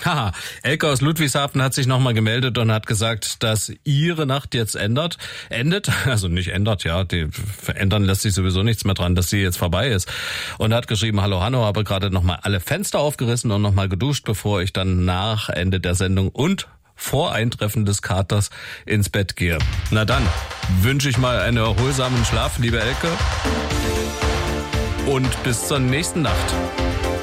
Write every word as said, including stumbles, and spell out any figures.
Haha, Elke aus Ludwigshafen hat sich nochmal gemeldet und hat gesagt, dass ihre Nacht jetzt ändert, endet, also nicht ändert, ja, die verändern lässt sich sowieso nichts mehr dran, dass sie jetzt vorbei ist. Und hat geschrieben, hallo Hanno, habe gerade nochmal alle Fenster aufgerissen und nochmal geduscht, bevor ich dann nach Ende der Sendung und vor Eintreffen des Katers ins Bett gehe. Na dann, wünsche ich mal einen erholsamen Schlaf, liebe Elke. Und bis zur nächsten Nacht.